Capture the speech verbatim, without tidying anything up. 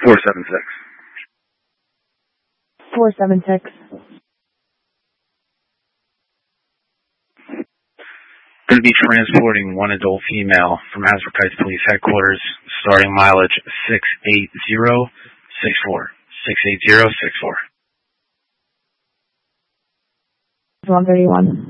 four seven six. four seven six. Going to be transporting one adult female from Hasbrouck Heights Police Headquarters, starting mileage six eight zero six four. six eight zero six four. one thirty-one.